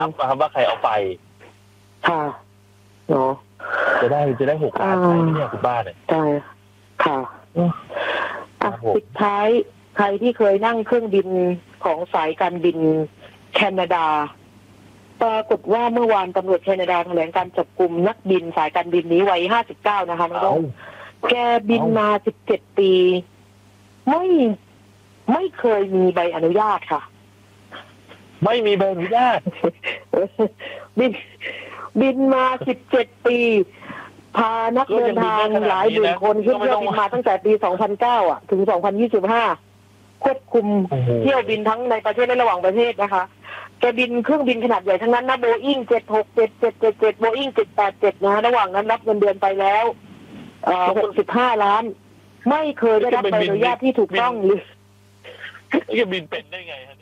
ครับว่าใครเอาไปค่ะเนาะจะได้6 ล้านใช่ไหมเนี่ยคุณป้าเนี่ยใช่ค่ะสุดท้ายใครที่เคยนั่งเครื่องบินของสายการบินแคนาดาปรากฏว่าเมื่อวานตำรวจแคนาดาแถลงการจับกุมนักบินสายการบินนี้วัย59นะคะน้องแกบินมา17 ปีไม่เคยมีใบอนุญาตค่ะไม่มีใบอนุญาตบินมา17 ปีพานักเดินทางหลายหมื่นคนขึ้นเครื่องบินมาตั้งแต่ปี2009ถึง2025ควบคุมเที่ยวบินทั้งในประเทศและระหว่างประเทศนะคะแกบินเครื่องบินขนาดใหญ่ทั้งนั้นนะ Boeing 767 Boeing 787นะระหว่างนั้นรับเงินเดือนไปแล้ว65 ล้านไม่เคยได้รับใบอนุญาตที่ถูกต้องหรือจะบินเป็นได้ไงฮะ